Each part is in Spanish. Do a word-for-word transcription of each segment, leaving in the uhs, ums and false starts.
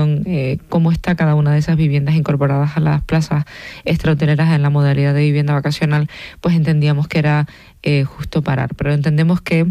información eh, cómo está cada una de esas viviendas incorporadas a las plazas extrahoteleras en la modalidad de vivienda vacacional, pues entendíamos que era eh, justo parar. Pero entendemos que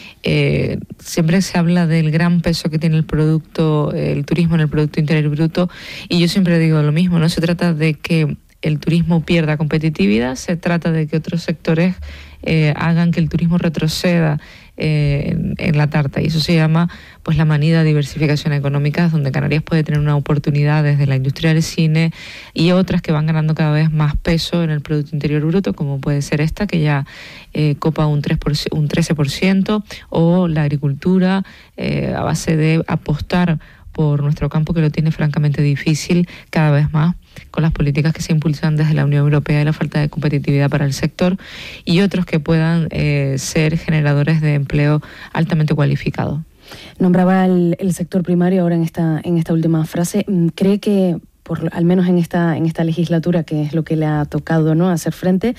eh, siempre se habla del gran peso que tiene el producto, el turismo en el Producto Interior Bruto, y yo siempre digo lo mismo, no se trata de que el turismo pierda competitividad, se trata de que otros sectores eh, hagan que el turismo retroceda eh, en, en la tarta, y eso se llama pues la manida diversificación económica, donde Canarias puede tener una oportunidad desde la industria del cine y otras que van ganando cada vez más peso en el Producto Interior Bruto, como puede ser esta que ya eh, copa un, tres por ciento, un trece por ciento, o la agricultura eh, a base de apostar por nuestro campo, que lo tiene francamente difícil cada vez más con las políticas que se impulsan desde la Unión Europea y la falta de competitividad para el sector, y otros que puedan eh, ser generadores de empleo altamente cualificado. Nombraba el, el sector primario ahora en esta, en esta última frase. ¿Cree que, por, al menos en esta, en esta legislatura, que es lo que le ha tocado, ¿no?, hacer frente,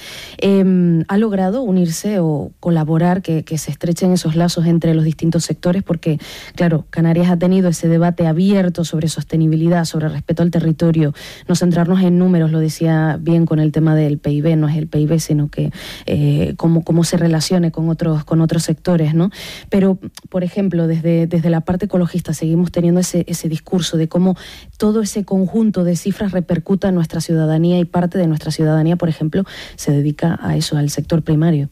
eh, ha logrado unirse o colaborar, que, que se estrechen esos lazos entre los distintos sectores? Porque, claro, Canarias ha tenido ese debate abierto sobre sostenibilidad, sobre respeto al territorio, no centrarnos en números, lo decía bien con el tema del P I B, no es el P I B, sino que eh, cómo, cómo se relacione con otros, con otros sectores, ¿no? Pero, por ejemplo, desde, desde la parte ecologista seguimos teniendo ese, ese discurso de cómo todo ese conjunto de cifras repercuta en nuestra ciudadanía, y parte de nuestra ciudadanía, por ejemplo, se dedica a eso, al sector primario.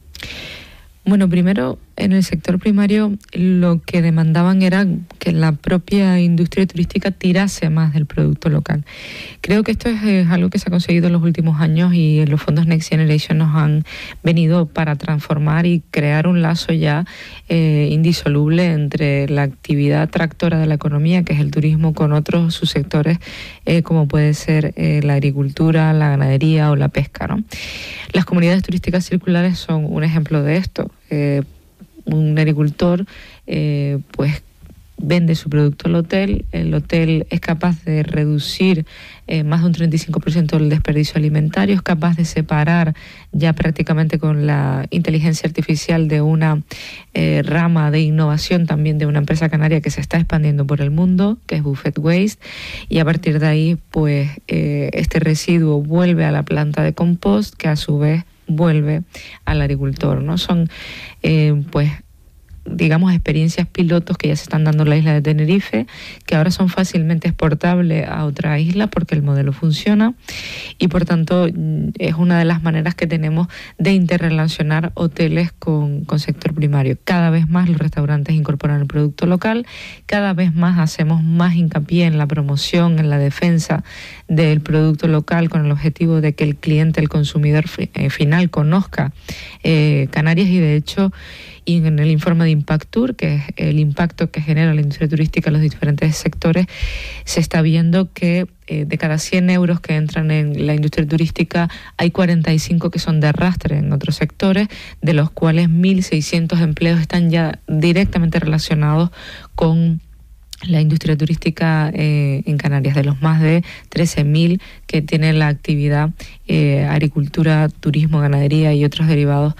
Bueno, primero, en el sector primario lo que demandaban era que la propia industria turística tirase más del producto local. Creo que esto es, es algo que se ha conseguido en los últimos años, y los fondos Next Generation nos han venido para transformar y crear un lazo ya eh, indisoluble entre la actividad tractora de la economía, que es el turismo, con otros subsectores eh, como puede ser eh, la agricultura, la ganadería o la pesca, ¿no? Las comunidades turísticas circulares son un ejemplo de esto. Eh, un agricultor eh, pues vende su producto al hotel, el hotel es capaz de reducir eh, más de un treinta y cinco por ciento del desperdicio alimentario, es capaz de separar ya prácticamente con la inteligencia artificial de una eh, rama de innovación también de una empresa canaria que se está expandiendo por el mundo, que es Buffet Waste, y a partir de ahí pues eh, este residuo vuelve a la planta de compost, que a su vez vuelve al agricultor, ¿no? Son eh, pues digamos experiencias pilotos que ya se están dando en la isla de Tenerife, que ahora son fácilmente exportables a otra isla porque el modelo funciona, y por tanto es una de las maneras que tenemos de interrelacionar hoteles con, con sector primario. Cada vez más los restaurantes incorporan el producto local, cada vez más hacemos más hincapié en la promoción, en la defensa del producto local, con el objetivo de que el cliente, el consumidor eh, final conozca eh, Canarias, y de hecho y en el informe de Impactur, que es el impacto que genera la industria turística en los diferentes sectores, se está viendo que eh, de cada cien euros que entran en la industria turística hay cuarenta y cinco que son de arrastre en otros sectores, de los cuales mil seiscientos empleos están ya directamente relacionados con la industria turística eh, en Canarias, de los más de trece mil que tienen la actividad eh, agricultura, turismo, ganadería y otros derivados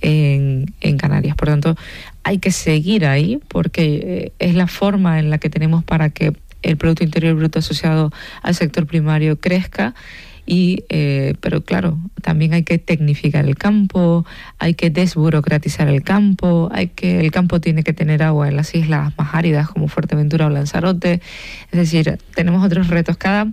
en, en Canarias. Por tanto, hay que seguir ahí porque eh, es la forma en la que tenemos para que el Producto Interior Bruto asociado al sector primario crezca. Y, eh, pero claro, también hay que tecnificar el campo, hay que desburocratizar el campo, hay que el campo tiene que tener agua en las islas más áridas como Fuerteventura o Lanzarote. Es decir, tenemos otros retos. Cada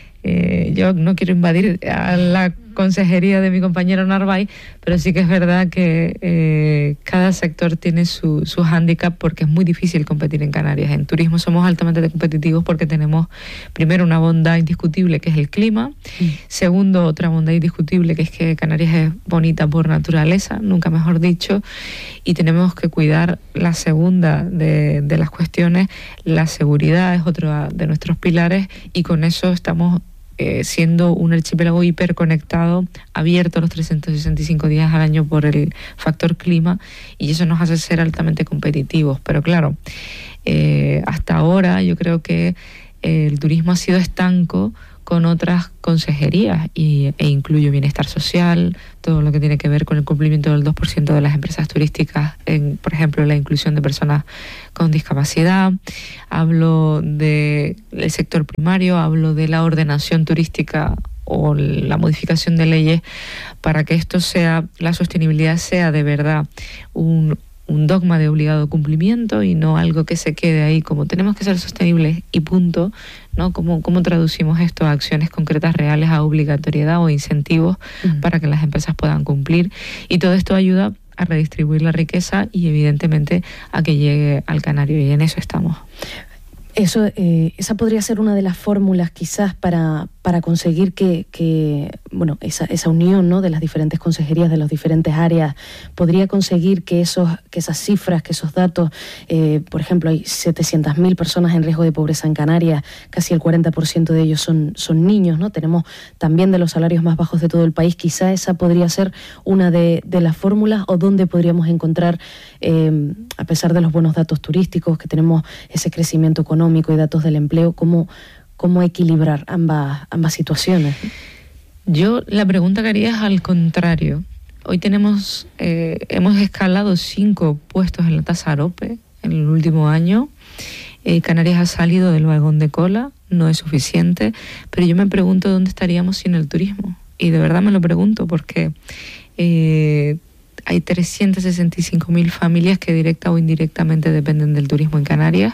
eh, yo no quiero invadir a la consejería de mi compañero Narváez, pero sí que es verdad que eh, cada sector tiene su, su hándicap, porque es muy difícil competir en Canarias. En turismo somos altamente competitivos porque tenemos, primero, una bondad indiscutible que es el clima, mm. segundo, otra bondad indiscutible que es que Canarias es bonita por naturaleza, nunca mejor dicho, y tenemos que cuidar la segunda de, de las cuestiones. La seguridad es otro de nuestros pilares, y con eso estamos Eh, siendo un archipiélago hiperconectado, abierto los trescientos sesenta y cinco días al año por el factor clima, y eso nos hace ser altamente competitivos. Pero claro, eh, hasta ahora yo creo que el turismo ha sido estanco con otras consejerías, y, e incluyo bienestar social, todo lo que tiene que ver con el cumplimiento del dos por ciento de las empresas turísticas, en, por ejemplo, la inclusión de personas con discapacidad. Hablo del sector primario, hablo de la ordenación turística o la modificación de leyes para que esto sea, la sostenibilidad sea de verdad un un dogma de obligado cumplimiento y no algo que se quede ahí como tenemos que ser sostenibles y punto, ¿no? ¿Cómo, cómo traducimos esto a acciones concretas reales, a obligatoriedad o incentivos uh-huh. para que las empresas puedan cumplir? Y todo esto ayuda a redistribuir la riqueza y evidentemente a que llegue al canario, y en eso estamos. Eso, eh, esa podría ser una de las fórmulas quizás para, para conseguir que, que bueno, esa, esa unión, ¿no?, de las diferentes consejerías, de las diferentes áreas, podría conseguir que, esos, que esas cifras, que esos datos, eh, por ejemplo, hay setecientas mil personas en riesgo de pobreza en Canarias, casi el cuarenta por ciento de ellos son, son niños, ¿no? Tenemos también de los salarios más bajos de todo el país. Quizá esa podría ser una de, de las fórmulas, o donde podríamos encontrar, eh, a pesar de los buenos datos turísticos, que tenemos ese crecimiento económico y datos del empleo, cómo, cómo equilibrar ambas, ambas situaciones. Yo la pregunta que haría es al contrario. Hoy tenemos, eh, hemos escalado cinco puestos en la tasa AROPE en el último año. Eh, Canarias ha salido del vagón de cola, no es suficiente, pero yo me pregunto dónde estaríamos sin el turismo. Y de verdad me lo pregunto porque eh, hay trescientas sesenta y cinco mil familias que directa o indirectamente dependen del turismo en Canarias.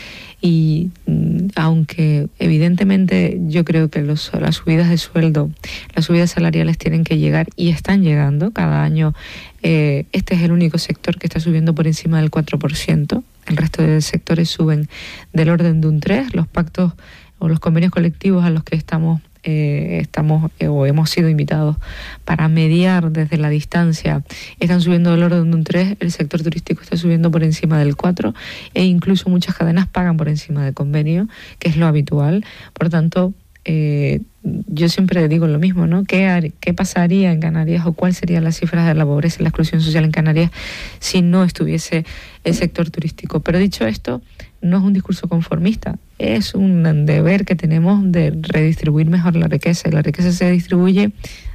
Y aunque evidentemente yo creo que los, las subidas de sueldo, las subidas salariales tienen que llegar y están llegando cada año, eh, este es el único sector que está subiendo por encima del cuatro por ciento. El resto de sectores suben del orden de un tres por ciento. Los pactos o los convenios colectivos a los que estamos Eh, estamos eh, o hemos sido invitados para mediar desde la distancia están subiendo del orden de un tres, el sector turístico está subiendo por encima del cuatro, e incluso muchas cadenas pagan por encima de convenio, que es lo habitual. Por tanto, eh, yo siempre digo lo mismo, ¿no? ¿Qué, ¿Qué pasaría en Canarias, o cuáles serían las cifras de la pobreza y la exclusión social en Canarias si no estuviese el sector turístico? Pero dicho esto, no es un discurso conformista, es un deber que tenemos de redistribuir mejor la riqueza, y la riqueza se distribuye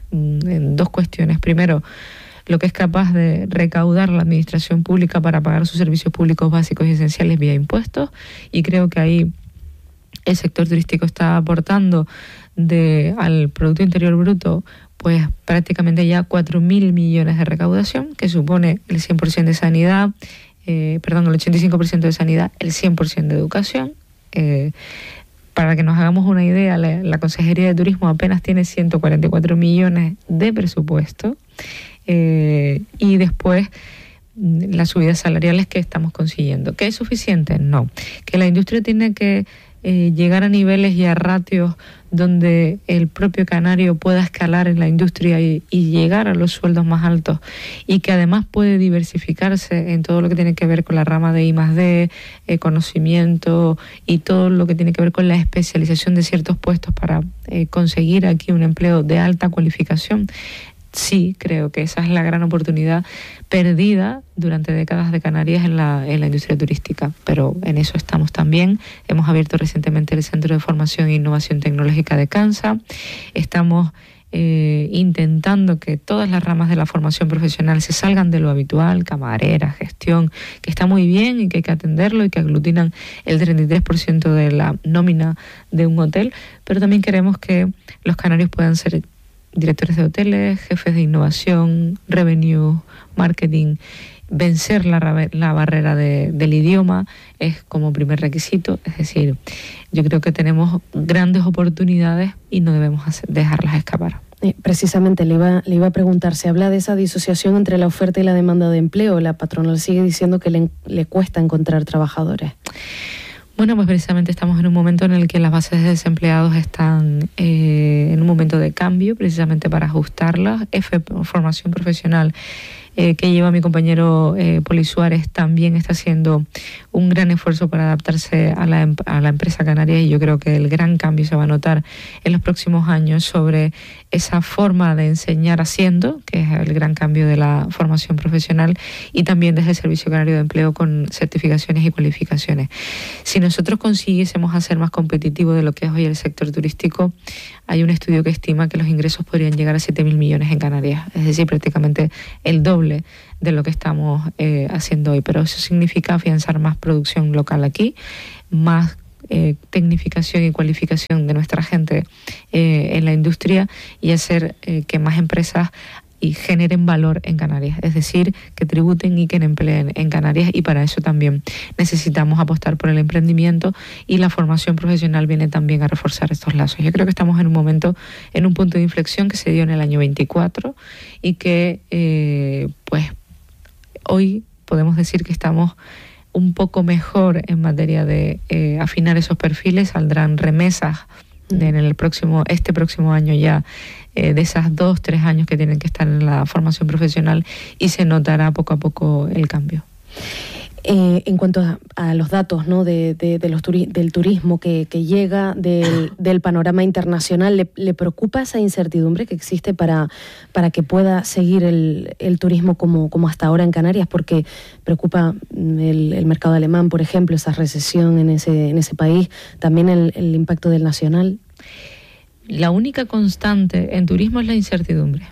en dos cuestiones. Primero, lo que es capaz de recaudar la administración pública para pagar sus servicios públicos básicos y esenciales vía impuestos, y creo que ahí el sector turístico está aportando de, al Producto Interior Bruto, pues prácticamente ya cuatro mil millones de recaudación, que supone el cien por ciento de sanidad, eh, perdón, el ochenta y cinco por ciento de sanidad, el cien por ciento de educación. Eh, para que nos hagamos una idea, la, la Consejería de Turismo apenas tiene ciento cuarenta y cuatro millones de presupuesto, eh, y después las subidas salariales que estamos consiguiendo. ¿Que es suficiente? No. ¿Que la industria tiene que eh, llegar a niveles y a ratios donde el propio canario pueda escalar en la industria y, y llegar a los sueldos más altos, y que además puede diversificarse en todo lo que tiene que ver con la rama de I más D, eh, conocimiento y todo lo que tiene que ver con la especialización de ciertos puestos para eh, conseguir aquí un empleo de alta cualificación? Sí, creo que esa es la gran oportunidad perdida durante décadas de Canarias en la, en la industria turística, pero en eso estamos también. Hemos abierto recientemente el Centro de Formación e Innovación Tecnológica de Cansa. Estamos eh, intentando que todas las ramas de la formación profesional se salgan de lo habitual, camarera, gestión, que está muy bien y que hay que atenderlo y que aglutinan el treinta y tres por ciento de la nómina de un hotel, pero también queremos que los canarios puedan ser directores de hoteles, jefes de innovación, revenue, marketing. Vencer la, la barrera de, del idioma es como primer requisito. Es decir, yo creo que tenemos grandes oportunidades y no debemos hacer, dejarlas escapar. Eh, precisamente le iba, le iba a preguntar, se habla de esa disociación entre la oferta y la demanda de empleo. La patronal sigue diciendo que le, le cuesta encontrar trabajadores. Bueno, pues precisamente estamos en un momento en el que las bases de desempleados están eh, en un momento de cambio, precisamente para ajustarlas. F, formación profesional eh, que lleva mi compañero eh, Poli Suárez, también está haciendo un gran esfuerzo para adaptarse a la, a la empresa canaria, y yo creo que el gran cambio se va a notar en los próximos años sobre esa forma de enseñar haciendo, que es el gran cambio de la formación profesional, y también desde el Servicio Canario de Empleo con certificaciones y cualificaciones. Si nosotros consiguiésemos hacer más competitivo de lo que es hoy el sector turístico, hay un estudio que estima que los ingresos podrían llegar a siete mil millones en Canarias, es decir, prácticamente el doble de lo que estamos eh, haciendo hoy. Pero eso significa afianzar más producción local aquí, más Eh, tecnificación y cualificación de nuestra gente eh, en la industria, y hacer eh, que más empresas y generen valor en Canarias, es decir, que tributen y que empleen en Canarias, y para eso también necesitamos apostar por el emprendimiento, y la formación profesional viene también a reforzar estos lazos. Yo creo que estamos en un momento, en un punto de inflexión que se dio en el año veinticuatro, y que eh, pues hoy podemos decir que estamos un poco mejor en materia de eh, afinar esos perfiles. Saldrán remesas de, en el próximo, este próximo año ya, eh, de esas dos, tres años que tienen que estar en la formación profesional, y se notará poco a poco el cambio. Eh, en cuanto a, a los datos, ¿no? de, de, de los turi del turismo que, que llega, del, del panorama internacional, ¿le, ¿le preocupa esa incertidumbre que existe para, para que pueda seguir el, el turismo como, como hasta ahora en Canarias? Porque preocupa el, el mercado alemán, por ejemplo, esa recesión en ese, en ese país, también el, el impacto del nacional. La única constante en turismo es la incertidumbre.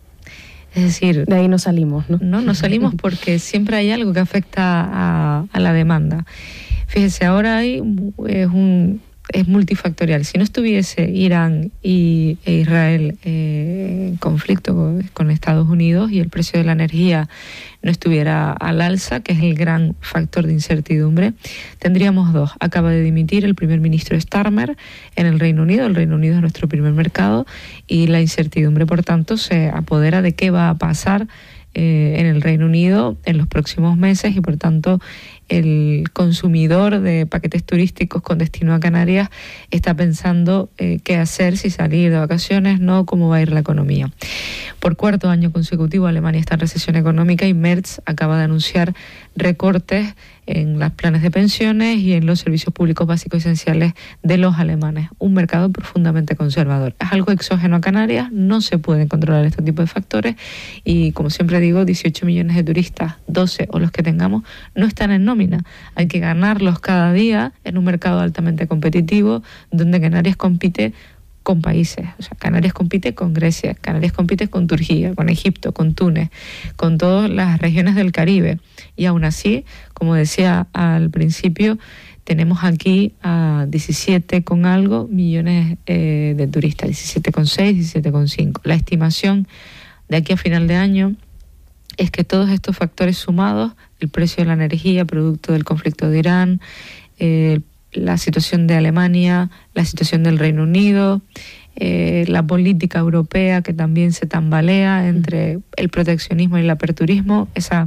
Es decir, de ahí no salimos, ¿no? No, no salimos porque siempre hay algo que afecta a, a la demanda. Fíjese, ahora hay, es, un, es multifactorial. Si no estuviese Irán y, e Israel eh, en conflicto con, con Estados Unidos, y el precio de la energía no estuviera al alza, que es el gran factor de incertidumbre, tendríamos dos. Acaba de dimitir el primer ministro Starmer en el Reino Unido. El Reino Unido es nuestro primer mercado, y la incertidumbre, por tanto, se apodera de qué va a pasar eh, en el Reino Unido en los próximos meses, y por tanto el consumidor de paquetes turísticos con destino a Canarias está pensando eh, qué hacer, si salir de vacaciones, no, cómo va a ir la economía. Por cuarto año consecutivo Alemania está en recesión económica, y Merz acaba de anunciar recortes en los planes de pensiones y en los servicios públicos básicos esenciales de los alemanes. Un mercado profundamente conservador. Es algo exógeno a Canarias, no se pueden controlar este tipo de factores, y como siempre digo, dieciocho millones de turistas, doce o los que tengamos, no están en nómina. Hay que ganarlos cada día en un mercado altamente competitivo, donde Canarias compite con países. O sea, Canarias compite con Grecia, Canarias compite con Turquía, con Egipto, con Túnez, con todas las regiones del Caribe. Y aún así, como decía al principio, tenemos aquí a diecisiete con algo millones eh, de turistas, diecisiete con seis, diecisiete con cinco. La estimación de aquí a final de año es que todos estos factores sumados, el precio de la energía producto del conflicto de Irán, eh, la situación de Alemania, la situación del Reino Unido, eh, la política europea que también se tambalea entre el proteccionismo y el aperturismo, esa,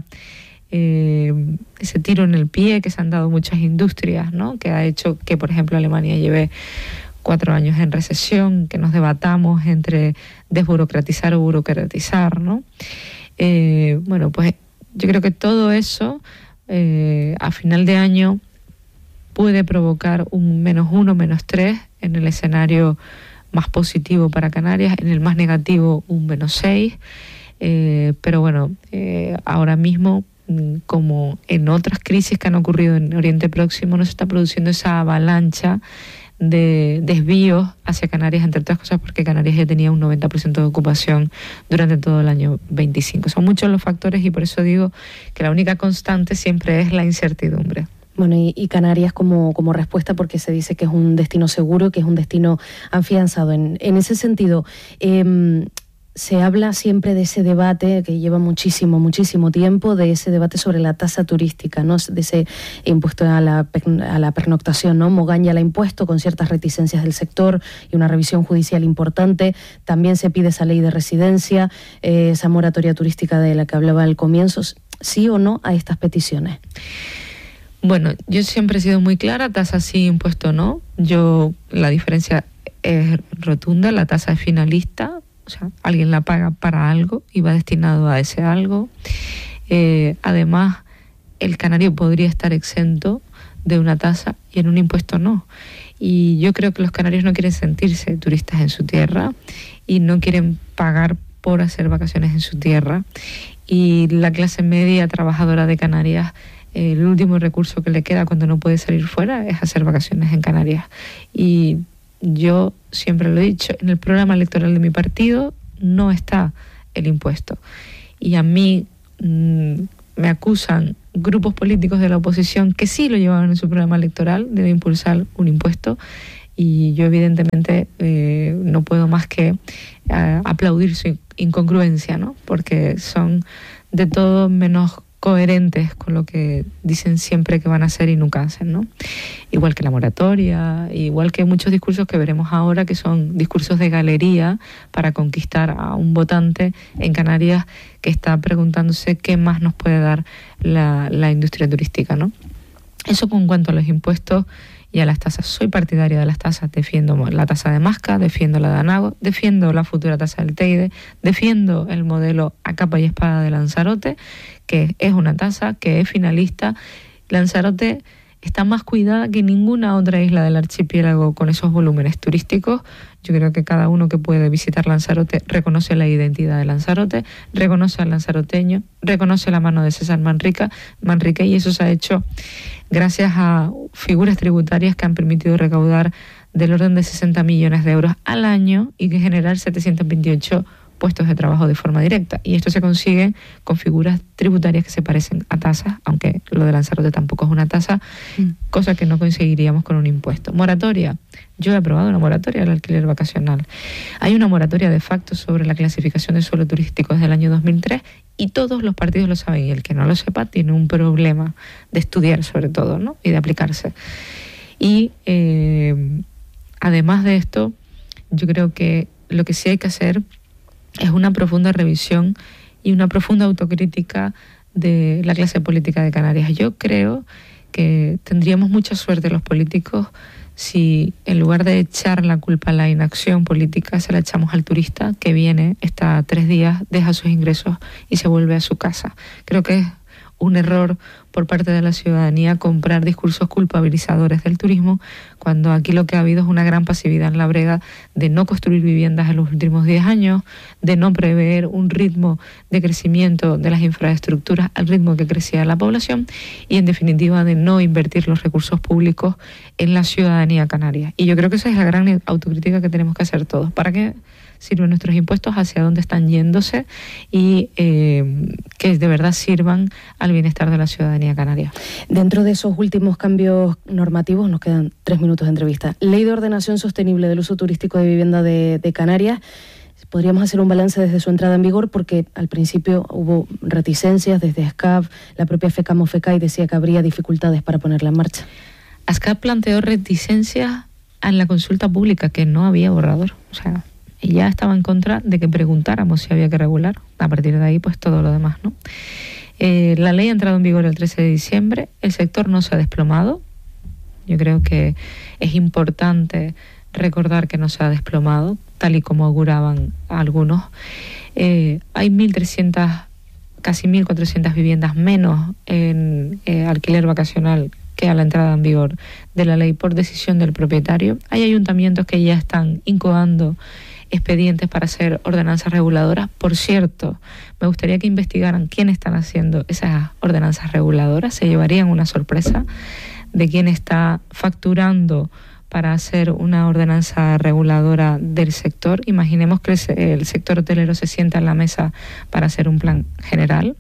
eh, ese tiro en el pie que se han dado muchas industrias, ¿no? Que ha hecho que, por ejemplo, Alemania lleve cuatro años en recesión, que nos debatamos entre desburocratizar o burocratizar, ¿no? Eh, bueno, pues yo creo que todo eso eh, a final de año puede provocar un menos uno, menos tres en el escenario más positivo para Canarias, en el más negativo un menos seis, eh, pero bueno, eh, ahora mismo, como en otras crisis que han ocurrido en Oriente Próximo, no se está produciendo esa avalancha de desvíos hacia Canarias, entre otras cosas porque Canarias ya tenía un noventa por ciento de ocupación durante todo el año veinticinco. Son muchos los factores, y por eso digo que la única constante siempre es la incertidumbre. Bueno, y, y Canarias como, como respuesta, porque se dice que es un destino seguro, que es un destino afianzado. En, en ese sentido, eh, se habla siempre de ese debate que lleva muchísimo, muchísimo tiempo, de ese debate sobre la tasa turística, ¿no? De ese impuesto a la, a la pernoctación, ¿no? Mogán ya la ha impuesto con ciertas reticencias del sector y una revisión judicial importante. También se pide esa ley de residencia, eh, esa moratoria turística de la que hablaba al comienzo. ¿Sí o no a estas peticiones? Bueno, yo siempre he sido muy clara, tasa sí, impuesto no. Yo, la diferencia es rotunda, la tasa es finalista, o sea, alguien la paga para algo y va destinado a ese algo. Eh, además, el canario podría estar exento de una tasa y en un impuesto no. Y yo creo que los canarios no quieren sentirse turistas en su tierra y no quieren pagar por hacer vacaciones en su tierra. Y la clase media trabajadora de Canarias, eh, el último recurso que le queda cuando no puede salir fuera es hacer vacaciones en Canarias. Y yo siempre lo he dicho, en el programa electoral de mi partido no está el impuesto. Y a mí mmm, me acusan grupos políticos de la oposición que sí lo llevaban en su programa electoral de impulsar un impuesto, y yo evidentemente eh, no puedo más que eh, aplaudir su incongruencia, ¿no? Porque son de todo menos coherentes con lo que dicen siempre que van a hacer y nunca hacen, ¿no? Igual que la moratoria, igual que muchos discursos que veremos ahora, que son discursos de galería para conquistar a un votante en Canarias que está preguntándose qué más nos puede dar la, la industria turística, ¿no? Eso con cuanto a los impuestos y a las tasas. Soy partidaria de las tasas, defiendo la tasa de Masca, defiendo la de Anago, defiendo la futura tasa del Teide, defiendo el modelo a capa y espada de Lanzarote, que es una tasa, que es finalista. Lanzarote está más cuidada que ninguna otra isla del archipiélago con esos volúmenes turísticos. Yo creo que cada uno que puede visitar Lanzarote reconoce la identidad de Lanzarote, reconoce al lanzaroteño, reconoce la mano de César Manrique, Manrique, y eso se ha hecho gracias a figuras tributarias que han permitido recaudar del orden de sesenta millones de euros al año y que generar setecientos veintiocho puestos de trabajo de forma directa. Y esto se consigue con figuras tributarias que se parecen a tasas, aunque lo de Lanzarote tampoco es una tasa, mm. cosa que no conseguiríamos con un impuesto. Moratoria. Yo he aprobado una moratoria del alquiler vacacional. Hay una moratoria de facto sobre la clasificación de suelo turístico desde el año dos mil tres y todos los partidos lo saben, y el que no lo sepa tiene un problema de estudiar sobre todo, ¿no? Y de aplicarse. Y eh, además de esto, yo creo que lo que sí hay que hacer es una profunda revisión y una profunda autocrítica de la clase política de Canarias. Yo creo que tendríamos mucha suerte los políticos si en lugar de echar la culpa a la inacción política se la echamos al turista que viene, está tres días, deja sus ingresos y se vuelve a su casa. Creo que es un error por parte de la ciudadanía comprar discursos culpabilizadores del turismo, cuando aquí lo que ha habido es una gran pasividad en la brega de no construir viviendas en los últimos diez años, de no prever un ritmo de crecimiento de las infraestructuras al ritmo que crecía la población y, en definitiva, de no invertir los recursos públicos en la ciudadanía canaria. Y yo creo que esa es la gran autocrítica que tenemos que hacer todos. ¿Para qué sirven nuestros impuestos? ¿Hacia dónde están yéndose? Y eh, que de verdad sirvan al bienestar de la ciudadanía canaria. Dentro de esos últimos cambios normativos, nos quedan tres minutos de entrevista. Ley de Ordenación Sostenible del Uso Turístico de Vivienda de, de Canarias. Podríamos hacer un balance desde su entrada en vigor, porque al principio hubo reticencias desde ASCAP, la propia FECAMO FECAI decía que habría dificultades para ponerla en marcha. ASCAP planteó reticencias en la consulta pública, que no había borrador, o sea, y ya estaba en contra de que preguntáramos si había que regular. A partir de ahí, pues todo lo demás, ¿no? Eh, la ley ha entrado en vigor el trece de diciembre, el sector no se ha desplomado. Yo creo que es importante recordar que no se ha desplomado, tal y como auguraban algunos. Eh, hay mil trescientas, casi mil cuatrocientas viviendas menos en eh, alquiler vacacional que a la entrada en vigor de la ley por decisión del propietario. Hay ayuntamientos que ya están incoando expedientes para hacer ordenanzas reguladoras. Por cierto, me gustaría que investigaran quién están haciendo esas ordenanzas reguladoras. Se llevarían una sorpresa de quién está facturando para hacer una ordenanza reguladora del sector. Imaginemos que el sector hotelero se sienta en la mesa para hacer un plan general.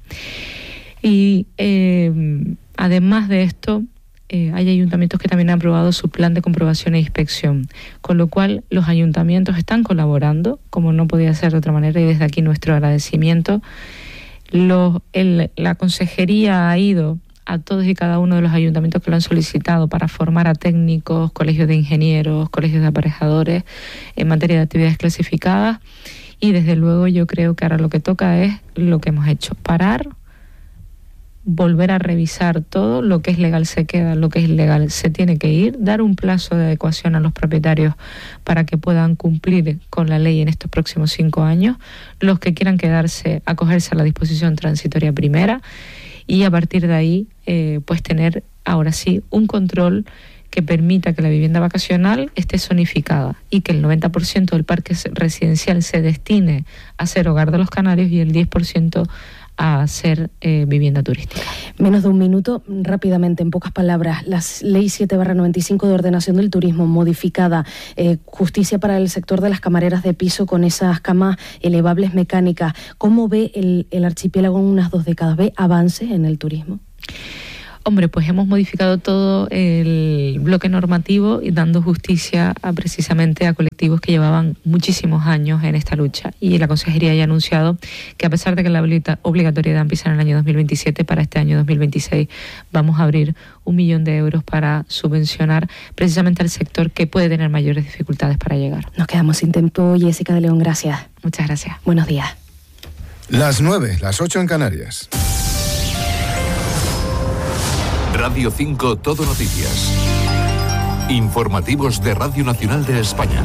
Y eh, además de esto, Eh, hay ayuntamientos que también han aprobado su plan de comprobación e inspección, con lo cual los ayuntamientos están colaborando, como no podía ser de otra manera, y desde aquí nuestro agradecimiento. Los, el, la consejería ha ido a todos y cada uno de los ayuntamientos que lo han solicitado para formar a técnicos, colegios de ingenieros, colegios de aparejadores en materia de actividades clasificadas, y desde luego yo creo que ahora lo que toca es lo que hemos hecho, parar volver a revisar todo, lo que es legal se queda, lo que es ilegal se tiene que ir, dar un plazo de adecuación a los propietarios para que puedan cumplir con la ley en estos próximos cinco años, los que quieran quedarse, acogerse a la disposición transitoria primera, y a partir de ahí eh, pues tener ahora sí un control que permita que la vivienda vacacional esté zonificada y que el noventa por ciento del parque residencial se destine a ser hogar de los canarios y el diez por ciento a ser eh, vivienda turística. Menos de un minuto, rápidamente, en pocas palabras, la Ley siete barra noventa y cinco de Ordenación del Turismo modificada, eh, justicia para el sector de las camareras de piso con esas camas elevables mecánicas. ¿Cómo ve el, el archipiélago en unas dos décadas? ¿Ve avances en el turismo? Hombre, pues hemos modificado todo el bloque normativo y dando justicia a, precisamente a colectivos que llevaban muchísimos años en esta lucha. Y la Consejería ya ha anunciado que a pesar de que la obligatoriedad empieza en el año dos mil veintisiete, para este año dos mil veintiséis vamos a abrir un millón de euros para subvencionar precisamente al sector que puede tener mayores dificultades para llegar. Nos quedamos sin tiempo. Jessica de León, gracias. Muchas gracias. Buenos días. Las nueve, las ocho en Canarias. Radio cinco Todo Noticias. Informativos de Radio Nacional de España.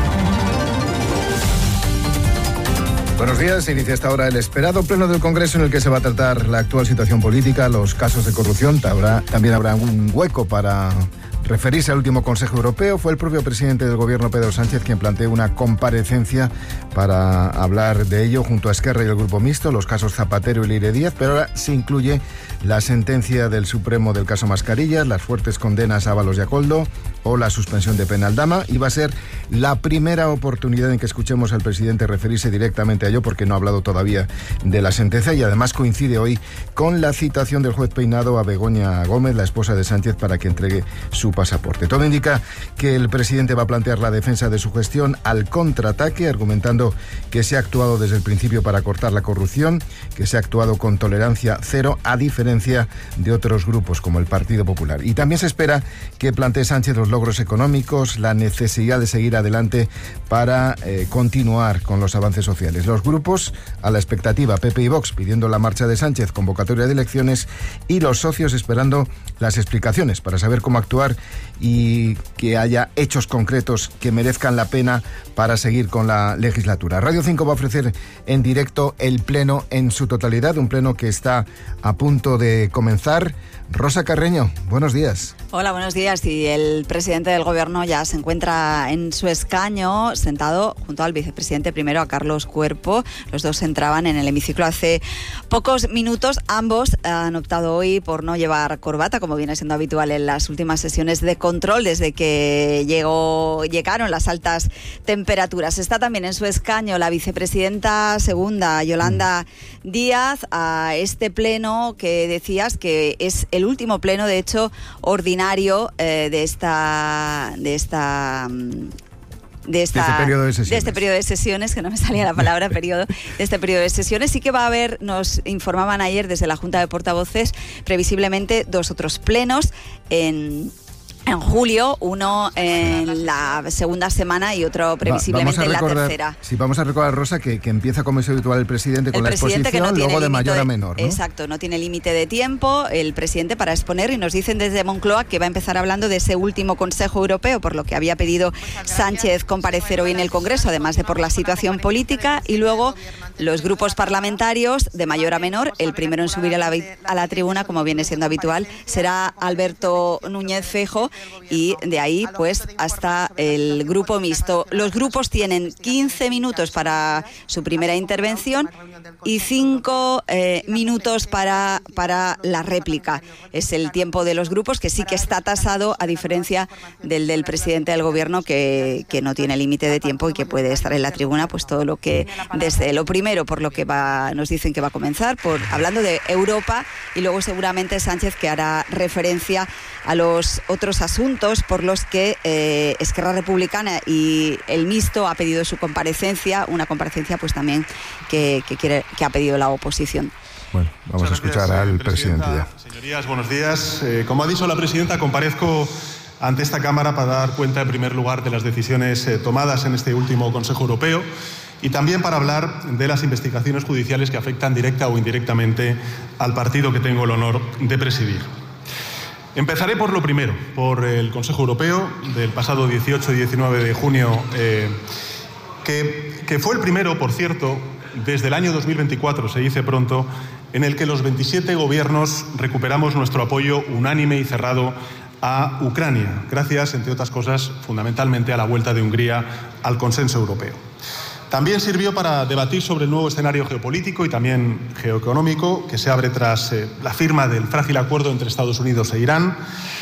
Buenos días, se inicia hasta ahora el esperado pleno del Congreso en el que se va a tratar la actual situación política, los casos de corrupción. Habrá, también habrá un hueco para referirse al último Consejo Europeo. Fue el propio presidente del Gobierno, Pedro Sánchez, quien planteó una comparecencia para hablar de ello junto a Esquerra y el Grupo Mixto, los casos Zapatero y Leire Díaz, pero ahora se incluye la sentencia del Supremo del caso Mascarillas, las fuertes condenas a Ábalos y a Koldo o la suspensión de pena al Dama, y va a ser la primera oportunidad en que escuchemos al presidente referirse directamente a ello, porque no ha hablado todavía de la sentencia, y además coincide hoy con la citación del juez Peinado a Begoña Gómez, la esposa de Sánchez, para que entregue su pasaporte. Todo indica que el presidente va a plantear la defensa de su gestión al contraataque, argumentando que se ha actuado desde el principio para cortar la corrupción, que se ha actuado con tolerancia cero, a diferencia de otros grupos como el Partido Popular. Y también se espera que plantee Sánchez los logros económicos, la necesidad de seguir adelante para eh, continuar con los avances sociales. Los grupos a la expectativa, P P y Vox pidiendo la marcha de Sánchez, convocatoria de elecciones, y los socios esperando las explicaciones para saber cómo actuar y que haya hechos concretos que merezcan la pena para seguir con la legislatura. Radio cinco va a ofrecer en directo el pleno en su totalidad, un pleno que está a punto de comenzar. Rosa Carreño, buenos días. Hola, buenos días. Y el presidente del Gobierno ya se encuentra en su escaño, sentado junto al vicepresidente primero, a Carlos Cuerpo. Los dos entraban en el hemiciclo hace pocos minutos. Ambos han optado hoy por no llevar corbata, como viene siendo habitual en las últimas sesiones de control desde que llegó, llegaron las altas temperaturas. Está también en su escaño la vicepresidenta segunda, Yolanda mm. Díaz, a este pleno que decías que es el último pleno, de hecho, ordinario eh, de esta de esta de, esta, de, este periodo de, sesiones. de este periodo de sesiones, que no me salía la palabra periodo, de este periodo de sesiones. Sí que va a haber, nos informaban ayer desde la Junta de Portavoces, previsiblemente dos otros plenos en En julio, uno en la segunda semana y otro previsiblemente Va, en la tercera. Sí, vamos a recordar, Rosa, que, que empieza como es habitual el presidente con el la presidente exposición, no luego de mayor a menor, ¿no? Exacto, no tiene límite de tiempo el presidente para exponer, y nos dicen desde Moncloa que va a empezar hablando de ese último Consejo Europeo, por lo que había pedido Sánchez comparecer hoy en el Congreso, además de por la situación política, y luego los grupos parlamentarios de mayor a menor. El primero en subir a la, a la tribuna, como viene siendo habitual, será Alberto Núñez Feijóo, y de ahí pues hasta el Grupo Mixto. Los grupos tienen quince minutos para su primera intervención y cinco eh, minutos para, para la réplica. Es el tiempo de los grupos, que sí que está tasado, a diferencia del del presidente del Gobierno, que, que no tiene límite de tiempo y que puede estar en la tribuna pues todo lo que desde lo primero, por lo que va, nos dicen que va a comenzar, por hablando de Europa, y luego seguramente Sánchez, que hará referencia a los otros asuntos por los que eh, Esquerra Republicana y el Mixto ha pedido su comparecencia, una comparecencia pues también que, que, quiere, que ha pedido la oposición. Bueno, vamos a escuchar al presidente ya. Señorías, buenos días. Eh, como ha dicho la presidenta, comparezco ante esta Cámara para dar cuenta, en primer lugar, de las decisiones eh, tomadas en este último Consejo Europeo, y también para hablar de las investigaciones judiciales que afectan directa o indirectamente al partido que tengo el honor de presidir. Empezaré por lo primero, por el Consejo Europeo del pasado dieciocho y diecinueve de junio, eh, que, que fue el primero, por cierto, desde el año dos mil veinticuatro, se dice pronto, en el que los veintisiete gobiernos recuperamos nuestro apoyo unánime y cerrado a Ucrania, gracias, entre otras cosas, fundamentalmente a la vuelta de Hungría al consenso europeo. También sirvió para debatir sobre el nuevo escenario geopolítico y también geoeconómico que se abre tras eh, la firma del frágil acuerdo entre Estados Unidos e Irán,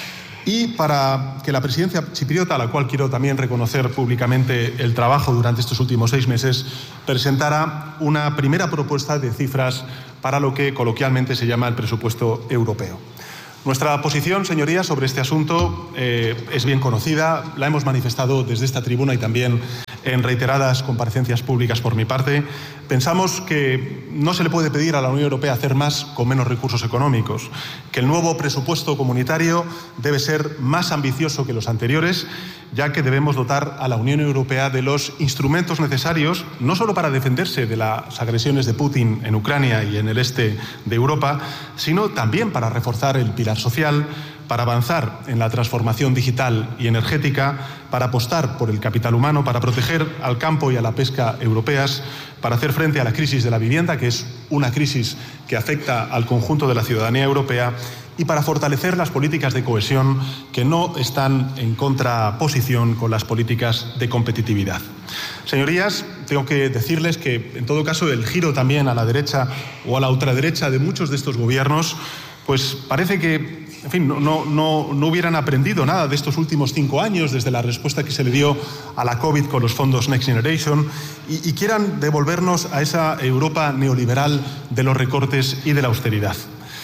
y para que la presidencia chipriota, a la cual quiero también reconocer públicamente el trabajo durante estos últimos seis meses, presentara una primera propuesta de cifras para lo que coloquialmente se llama el presupuesto europeo. Nuestra posición, señorías, sobre este asunto eh, es bien conocida, la hemos manifestado desde esta tribuna y también en reiteradas comparecencias públicas por mi parte. Pensamos que no se le puede pedir a la Unión Europea hacer más con menos recursos económicos, que el nuevo presupuesto comunitario debe ser más ambicioso que los anteriores, ya que debemos dotar a la Unión Europea de los instrumentos necesarios, no solo para defenderse de las agresiones de Putin en Ucrania y en el este de Europa, sino también para reforzar el pilar social, para avanzar en la transformación digital y energética, para apostar por el capital humano, para proteger al campo y a la pesca europeas, para hacer frente a la crisis de la vivienda, que es una crisis que afecta al conjunto de la ciudadanía europea, y para fortalecer las políticas de cohesión que no están en contraposición con las políticas de competitividad. Señorías, tengo que decirles que, en todo caso, el giro también a la derecha o a la ultraderecha de muchos de estos gobiernos, pues parece que, en fin, no, no, no, no hubieran aprendido nada de estos últimos cinco años, desde la respuesta que se le dio a la COVID con los fondos Next Generation, y, y quieran devolvernos a esa Europa neoliberal de los recortes y de la austeridad.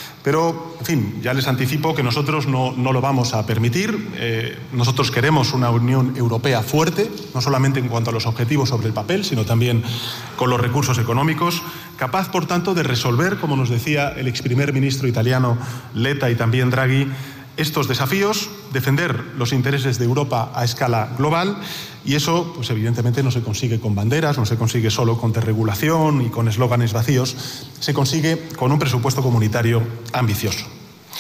Pero, en fin, ya les anticipo que nosotros no, no lo vamos a permitir. Eh, nosotros queremos una Unión Europea fuerte, no solamente en cuanto a los objetivos sobre el papel, sino también con los recursos económicos, capaz, por tanto, de resolver, como nos decía el ex primer ministro italiano Letta y también Draghi, estos desafíos, defender los intereses de Europa a escala global, y eso, pues evidentemente, no se consigue con banderas, no se consigue solo con desregulación y con eslóganes vacíos, se consigue con un presupuesto comunitario ambicioso.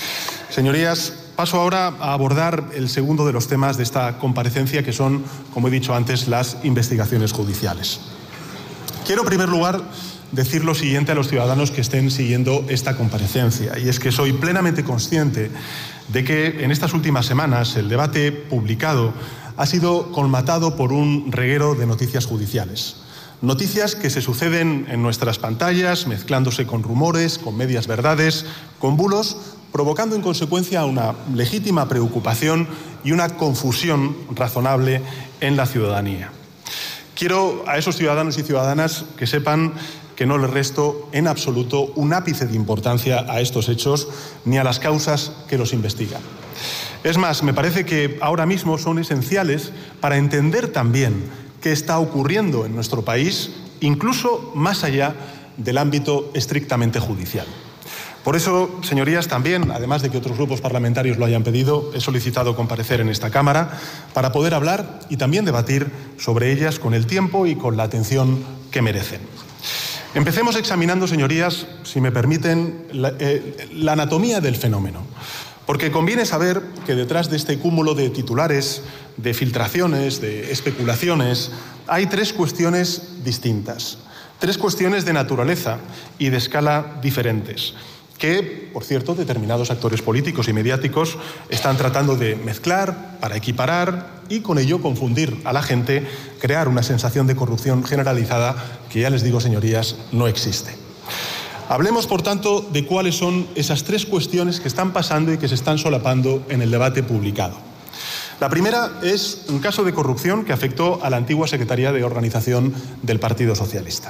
Señorías, paso ahora a abordar el segundo de los temas de esta comparecencia, que son, como he dicho antes, las investigaciones judiciales. Quiero, en primer lugar, decir lo siguiente a los ciudadanos que estén siguiendo esta comparecencia, y es que soy plenamente consciente de que en estas últimas semanas el debate publicado ha sido colmatado por un reguero de noticias judiciales. Noticias que se suceden en nuestras pantallas, mezclándose con rumores, con medias verdades, con bulos, provocando en consecuencia una legítima preocupación y una confusión razonable en la ciudadanía. Quiero a esos ciudadanos y ciudadanas que sepan que no les resto en absoluto un ápice de importancia a estos hechos ni a las causas que los investigan. Es más, me parece que ahora mismo son esenciales para entender también qué está ocurriendo en nuestro país, incluso más allá del ámbito estrictamente judicial. Por eso, señorías, también, además de que otros grupos parlamentarios lo hayan pedido, he solicitado comparecer en esta Cámara para poder hablar y también debatir sobre ellas con el tiempo y con la atención que merecen. Empecemos examinando, señorías, si me permiten, la, eh, la anatomía del fenómeno. Porque conviene saber que detrás de este cúmulo de titulares, de filtraciones, de especulaciones, hay tres cuestiones distintas, tres cuestiones de naturaleza y de escala diferentes, que, por cierto, determinados actores políticos y mediáticos están tratando de mezclar para equiparar y con ello confundir a la gente, crear una sensación de corrupción generalizada que, ya les digo, señorías, no existe. Hablemos, por tanto, de cuáles son esas tres cuestiones que están pasando y que se están solapando en el debate publicado. La primera es un caso de corrupción que afectó a la antigua Secretaría de Organización del Partido Socialista.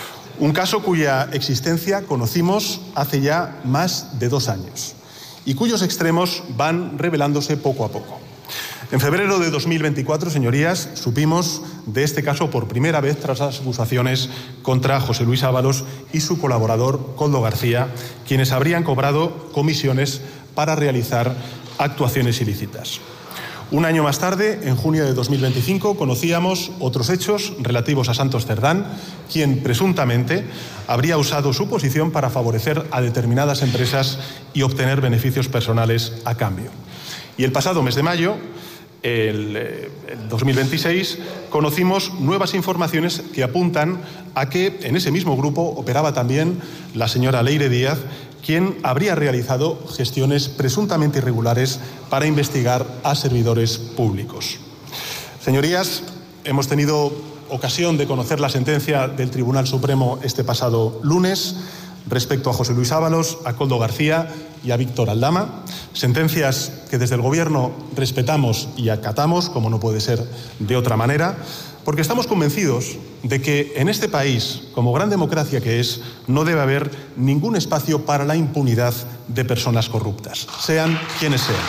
Un caso cuya existencia conocimos hace ya más de dos años y cuyos extremos van revelándose poco a poco. En febrero de dos mil veinticuatro, señorías, supimos de este caso por primera vez tras las acusaciones contra José Luis Ábalos y su colaborador Koldo García, quienes habrían cobrado comisiones para realizar actuaciones ilícitas. Un año más tarde, en junio de dos mil veinticinco, conocíamos otros hechos relativos a Santos Cerdán, quien presuntamente habría usado su posición para favorecer a determinadas empresas y obtener beneficios personales a cambio. Y el pasado mes de mayo, el, el dos mil veintiséis, conocimos nuevas informaciones que apuntan a que en ese mismo grupo operaba también la señora Leire Díaz, quien habría realizado gestiones presuntamente irregulares para investigar a servidores públicos. Señorías, hemos tenido ocasión de conocer la sentencia del Tribunal Supremo este pasado lunes respecto a José Luis Ábalos, a Koldo García y a Víctor Aldama, sentencias que desde el Gobierno respetamos y acatamos, como no puede ser de otra manera, porque estamos convencidos de que en este país, como gran democracia que es, no debe haber ningún espacio para la impunidad de personas corruptas, sean quienes sean.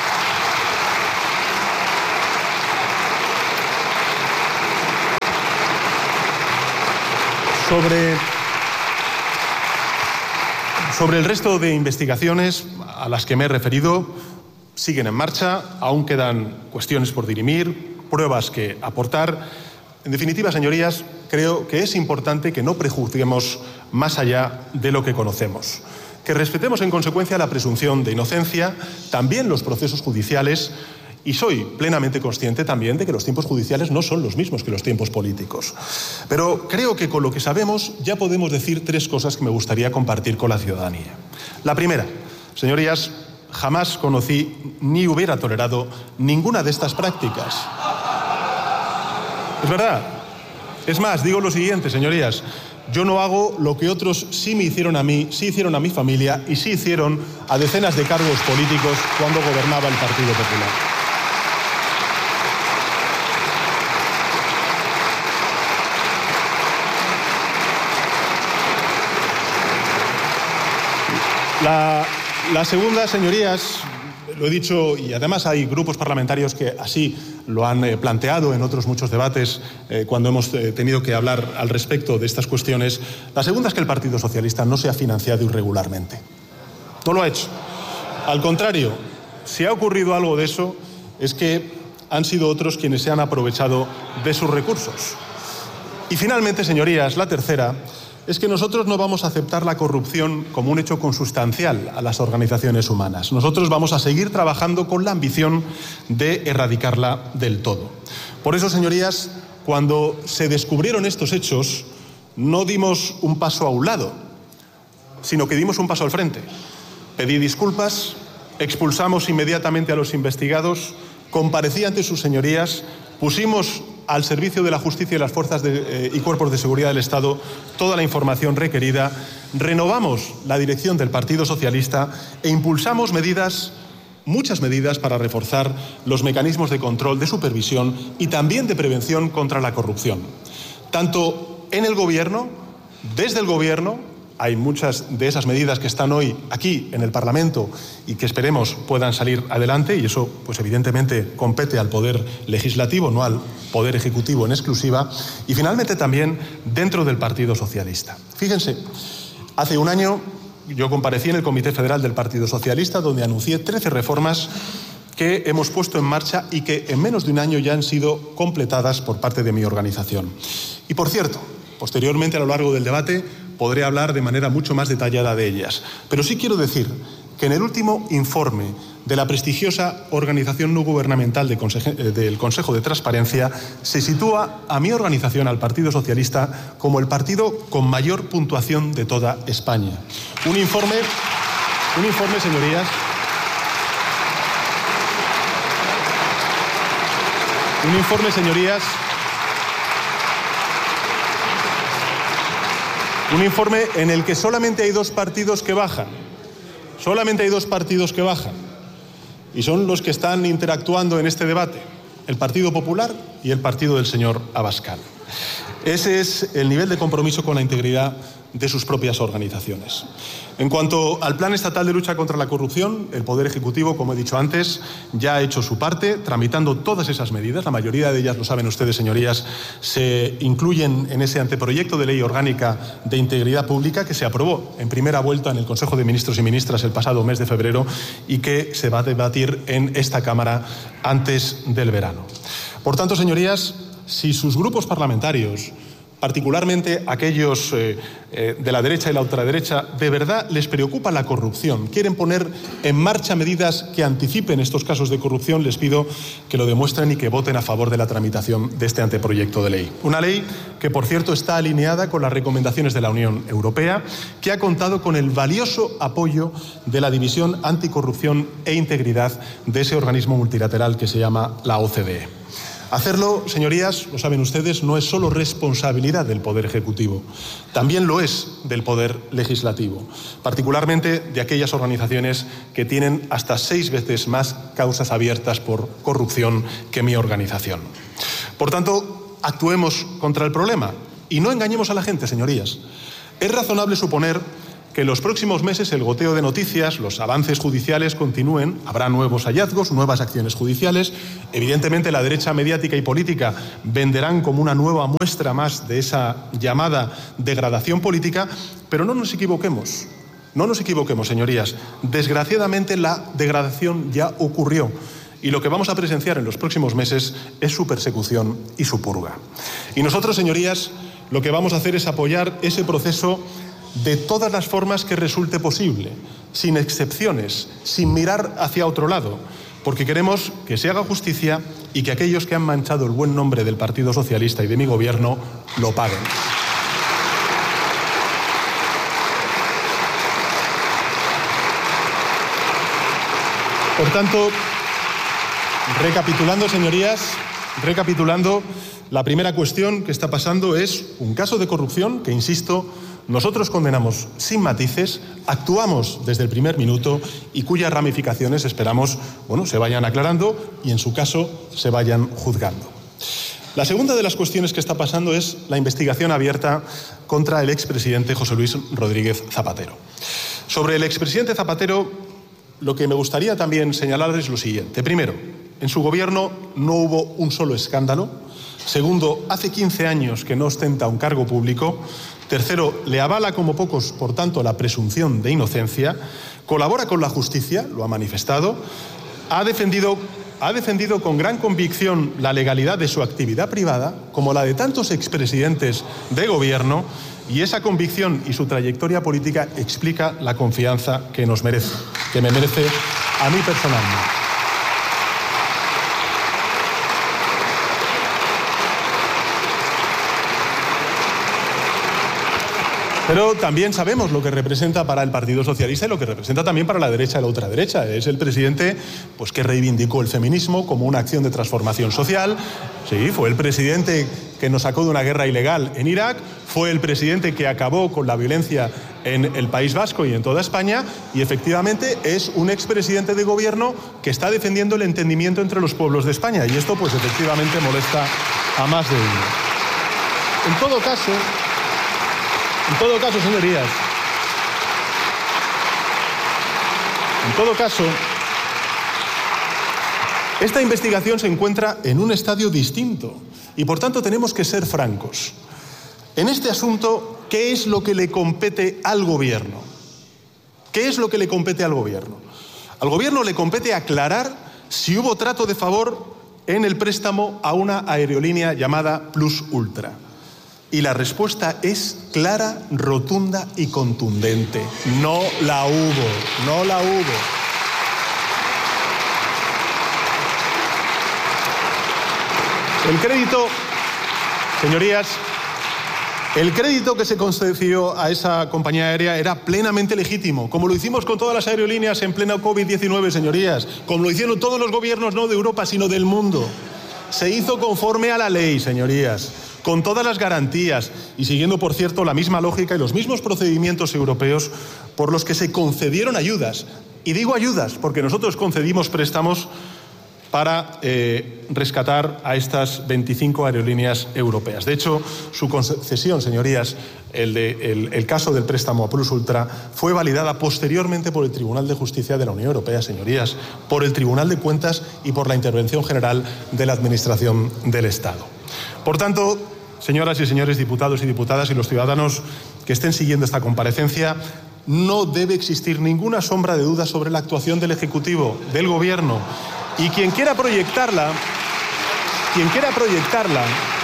Sobre, sobre el resto de investigaciones a las que me he referido, siguen en marcha, aún quedan cuestiones por dirimir, pruebas que aportar. En definitiva, señorías, creo que es importante que no prejuzguemos más allá de lo que conocemos, que respetemos en consecuencia la presunción de inocencia, también los procesos judiciales, y soy plenamente consciente también de que los tiempos judiciales no son los mismos que los tiempos políticos. Pero creo que con lo que sabemos ya podemos decir tres cosas que me gustaría compartir con la ciudadanía. La primera, señorías, jamás conocí ni hubiera tolerado ninguna de estas prácticas. Es verdad. Es más, digo lo siguiente, señorías. Yo no hago lo que otros sí me hicieron a mí, sí hicieron a mi familia y sí hicieron a decenas de cargos políticos cuando gobernaba el Partido Popular. La, la segunda, señorías, lo he dicho, y además hay grupos parlamentarios que así lo han eh, planteado en otros muchos debates eh, cuando hemos eh, tenido que hablar al respecto de estas cuestiones. La segunda es que el Partido Socialista no se ha financiado irregularmente. No lo ha hecho. Al contrario, si ha ocurrido algo de eso, es que han sido otros quienes se han aprovechado de sus recursos. Y finalmente, señorías, la tercera es que nosotros no vamos a aceptar la corrupción como un hecho consustancial a las organizaciones humanas. Nosotros vamos a seguir trabajando con la ambición de erradicarla del todo. Por eso, señorías, cuando se descubrieron estos hechos, no dimos un paso a un lado, sino que dimos un paso al frente. Pedí disculpas, expulsamos inmediatamente a los investigados, comparecí ante sus señorías, pusimos al servicio de la justicia y las fuerzas de, eh, y cuerpos de seguridad del Estado toda la información requerida, renovamos la dirección del Partido Socialista e impulsamos medidas, muchas medidas para reforzar los mecanismos de control, de supervisión y también de prevención contra la corrupción. Tanto en el Gobierno, desde el Gobierno, hay muchas de esas medidas que están hoy aquí en el Parlamento y que esperemos puedan salir adelante, y eso pues evidentemente compete al Poder Legislativo, no al Poder Ejecutivo en exclusiva, y finalmente también dentro del Partido Socialista. Fíjense, hace un año yo comparecí en el Comité Federal del Partido Socialista, donde anuncié trece reformas que hemos puesto en marcha y que en menos de un año ya han sido completadas por parte de mi organización. Y por cierto, posteriormente a lo largo del debate podré hablar de manera mucho más detallada de ellas. Pero sí quiero decir que en el último informe de la prestigiosa organización no gubernamental de Conseje- del Consejo de Transparencia se sitúa a mi organización, al Partido Socialista, como el partido con mayor puntuación de toda España. Un informe, un informe, señorías, un informe, señorías, Un informe en el que solamente hay dos partidos que bajan, solamente hay dos partidos que bajan, y son los que están interactuando en este debate, el Partido Popular y el partido del señor Abascal. Ese es el nivel de compromiso con la integridad de sus propias organizaciones. En cuanto al Plan Estatal de Lucha contra la Corrupción, el Poder Ejecutivo, como he dicho antes, ya ha hecho su parte, tramitando todas esas medidas. La mayoría de ellas, lo saben ustedes, señorías, se incluyen en ese anteproyecto de ley orgánica de integridad pública que se aprobó en primera vuelta en el Consejo de Ministros y Ministras el pasado mes de febrero y que se va a debatir en esta Cámara antes del verano. Por tanto, señorías, si sus grupos parlamentarios, particularmente aquellos eh, eh, de la derecha y la ultraderecha, de verdad les preocupa la corrupción, quieren poner en marcha medidas que anticipen estos casos de corrupción, les pido que lo demuestren y que voten a favor de la tramitación de este anteproyecto de ley. Una ley que, por cierto, está alineada con las recomendaciones de la Unión Europea, que ha contado con el valioso apoyo de la División Anticorrupción e Integridad de ese organismo multilateral que se llama la O C D E. Hacerlo, señorías, lo saben ustedes, no es solo responsabilidad del Poder Ejecutivo, también lo es del Poder Legislativo, particularmente de aquellas organizaciones que tienen hasta seis veces más causas abiertas por corrupción que mi organización. Por tanto, actuemos contra el problema y no engañemos a la gente, señorías. Es razonable suponer que en los próximos meses el goteo de noticias, los avances judiciales continúen, habrá nuevos hallazgos, nuevas acciones judiciales. Evidentemente la derecha mediática y política venderán como una nueva muestra más de esa llamada degradación política, pero no nos equivoquemos, no nos equivoquemos, señorías. Desgraciadamente la degradación ya ocurrió y lo que vamos a presenciar en los próximos meses es su persecución y su purga. Y nosotros, señorías, lo que vamos a hacer es apoyar ese proceso de todas las formas que resulte posible, sin excepciones, sin mirar hacia otro lado, porque queremos que se haga justicia y que aquellos que han manchado el buen nombre del Partido Socialista y de mi gobierno lo paguen. Por tanto, recapitulando, señorías, recapitulando, la primera cuestión que está pasando es un caso de corrupción que, insisto, nosotros condenamos sin matices, actuamos desde el primer minuto y cuyas ramificaciones esperamos, bueno, se vayan aclarando y, en su caso, se vayan juzgando. La segunda de las cuestiones que está pasando es la investigación abierta contra el expresidente José Luis Rodríguez Zapatero. Sobre el expresidente Zapatero, lo que me gustaría también señalar es lo siguiente. Primero, en su gobierno no hubo un solo escándalo. Segundo, hace quince años que no ostenta un cargo público. Tercero, le avala como pocos, por tanto, la presunción de inocencia. Colabora con la justicia, lo ha manifestado. Ha defendido, ha defendido con gran convicción la legalidad de su actividad privada, como la de tantos expresidentes de gobierno, y esa convicción y su trayectoria política explica la confianza que nos merece, que me merece a mí personalmente. Pero también sabemos lo que representa para el Partido Socialista y lo que representa también para la derecha y la ultraderecha. Es el presidente, pues, que reivindicó el feminismo como una acción de transformación social. Sí, fue el presidente que nos sacó de una guerra ilegal en Irak, fue el presidente que acabó con la violencia en el País Vasco y en toda España, y efectivamente es un expresidente de gobierno que está defendiendo el entendimiento entre los pueblos de España, y esto pues efectivamente molesta a más de uno. En todo caso, en todo caso, señorías, en todo caso, esta investigación se encuentra en un estadio distinto y, por tanto, tenemos que ser francos. En este asunto, ¿qué es lo que le compete al gobierno? ¿Qué es lo que le compete al gobierno? Al gobierno le compete aclarar si hubo trato de favor en el préstamo a una aerolínea llamada Plus Ultra. Y la respuesta es clara, rotunda y contundente. No la hubo, no la hubo. El crédito, señorías, el crédito que se concedió a esa compañía aérea era plenamente legítimo, como lo hicimos con todas las aerolíneas en plena COVID diecinueve, señorías, como lo hicieron todos los gobiernos, no de Europa, sino del mundo. Se hizo conforme a la ley, señorías, con todas las garantías y siguiendo, por cierto, la misma lógica y los mismos procedimientos europeos por los que se concedieron ayudas. Y digo ayudas porque nosotros concedimos préstamos para eh, rescatar a estas veinticinco aerolíneas europeas. De hecho, su concesión, señorías, el, de, el, el caso del préstamo a Plus Ultra, fue validada posteriormente por el Tribunal de Justicia de la Unión Europea, señorías, por el Tribunal de Cuentas y por la intervención general de la Administración del Estado. Por tanto, señoras y señores diputados y diputadas y los ciudadanos que estén siguiendo esta comparecencia, no debe existir ninguna sombra de duda sobre la actuación del Ejecutivo, del Gobierno. Y quien quiera proyectarla, quien quiera proyectarla,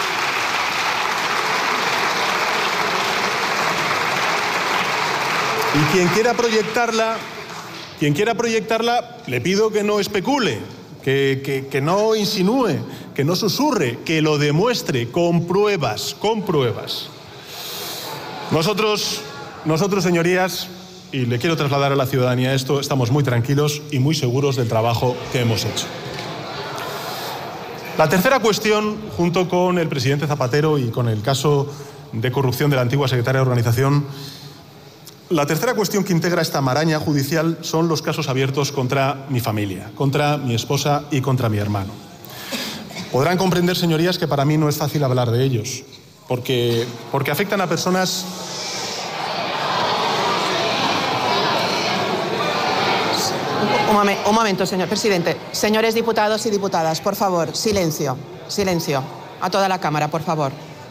y quien quiera proyectarla, quien quiera proyectarla, le pido que no especule, que, que, que no insinúe, que no susurre, que lo demuestre con pruebas, con pruebas. Nosotros, nosotros, señorías, y le quiero trasladar a la ciudadanía esto, estamos muy tranquilos y muy seguros del trabajo que hemos hecho. La tercera cuestión, junto con el presidente Zapatero y con el caso de corrupción de la antigua secretaria de Organización, la tercera cuestión que integra esta maraña judicial son los casos abiertos contra mi familia, contra mi esposa y contra mi hermano. Podrán comprender, señorías, que para mí no es fácil hablar de ellos, porque, porque afectan a personas... Un, momen, un momento, señor presidente. Señores diputados y diputadas, por favor, silencio, silencio. A toda la Cámara, por favor.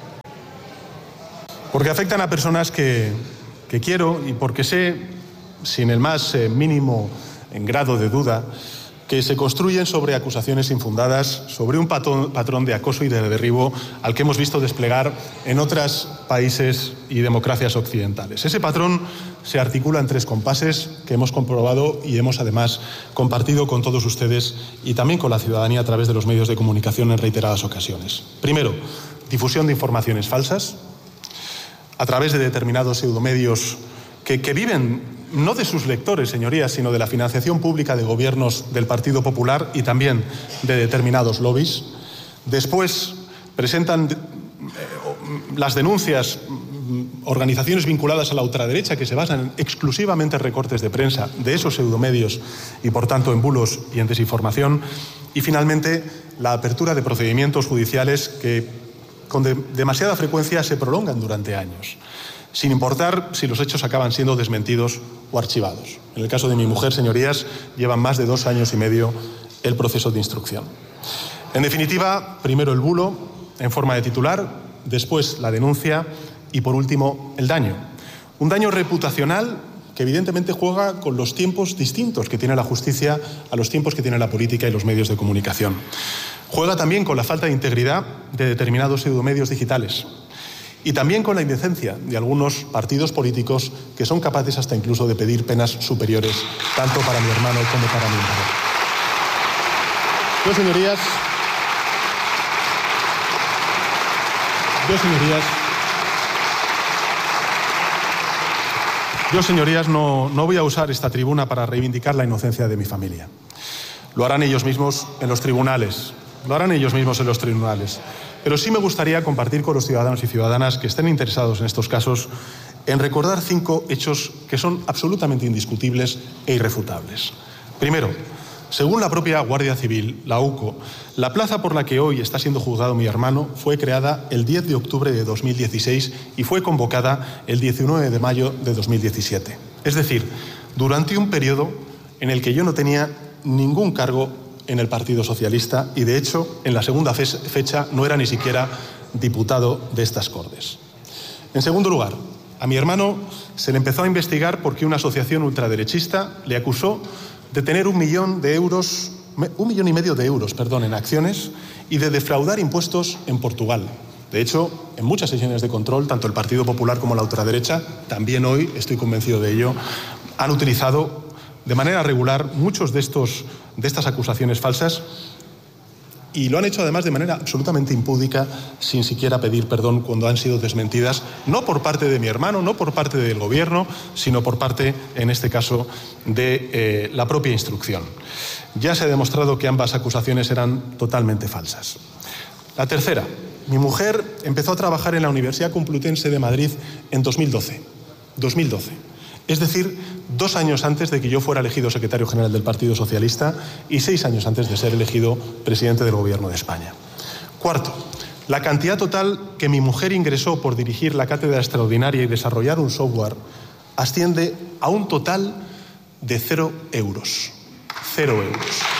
Porque afectan a personas que, que quiero y porque sé, sin el más eh, mínimo en grado de duda, que se construyen sobre acusaciones infundadas, sobre un patrón, patrón de acoso y de derribo al que hemos visto desplegar en otros países y democracias occidentales. Ese patrón se articula en tres compases que hemos comprobado y hemos además compartido con todos ustedes y también con la ciudadanía a través de los medios de comunicación en reiteradas ocasiones. Primero, difusión de informaciones falsas a través de determinados pseudomedios que, que viven no de sus lectores, señorías, sino de la financiación pública de gobiernos del Partido Popular y también de determinados lobbies. Después presentan eh, las denuncias organizaciones vinculadas a la ultraderecha que se basan exclusivamente en recortes de prensa de esos pseudomedios y, por tanto, en bulos y en desinformación. Y, finalmente, la apertura de procedimientos judiciales que, con de demasiada frecuencia, se prolongan durante años, sin importar si los hechos acaban siendo desmentidos o archivados. En el caso de mi mujer, señorías, llevan más de dos años y medio el proceso de instrucción. En definitiva, primero el bulo en forma de titular, después la denuncia y, por último, el daño. Un daño reputacional que evidentemente juega con los tiempos distintos que tiene la justicia a los tiempos que tiene la política y los medios de comunicación. Juega también con la falta de integridad de determinados pseudomedios digitales. Y también con la indecencia de algunos partidos políticos que son capaces hasta incluso de pedir penas superiores, tanto para mi hermano como para mi mujer. Yo, señorías, yo, señorías, yo, señorías, no, no voy a usar esta tribuna para reivindicar la inocencia de mi familia. Lo harán ellos mismos en los tribunales, lo harán ellos mismos en los tribunales. Pero sí me gustaría compartir con los ciudadanos y ciudadanas que estén interesados en estos casos en recordar cinco hechos que son absolutamente indiscutibles e irrefutables. Primero, según la propia Guardia Civil, la U C O, la plaza por la que hoy está siendo juzgado mi hermano fue creada el diez de octubre de dos mil dieciséis y fue convocada el diecinueve de mayo de dos mil diecisiete. Es decir, durante un periodo en el que yo no tenía ningún cargo en el Partido Socialista y, de hecho, en la segunda fecha no era ni siquiera diputado de estas Cortes. En segundo lugar, a mi hermano se le empezó a investigar porque una asociación ultraderechista le acusó de tener un millón de euros, un millón y medio de euros, perdón, en acciones y de defraudar impuestos en Portugal. De hecho, en muchas sesiones de control, tanto el Partido Popular como la ultraderecha, también hoy, estoy convencido de ello, han utilizado de manera regular muchos de estos de estas acusaciones falsas y lo han hecho además de manera absolutamente impúdica, sin siquiera pedir perdón cuando han sido desmentidas, no por parte de mi hermano, no por parte del Gobierno, sino por parte, en este caso, de eh, la propia instrucción. Ya se ha demostrado que ambas acusaciones eran totalmente falsas. La tercera, mi mujer empezó a trabajar en la Universidad Complutense de Madrid en dos mil doce. dos mil doce. Es decir, dos años antes de que yo fuera elegido secretario general del Partido Socialista y seis años antes de ser elegido presidente del Gobierno de España. Cuarto, la cantidad total que mi mujer ingresó por dirigir la cátedra extraordinaria y desarrollar un software asciende a un total de cero euros. Cero euros.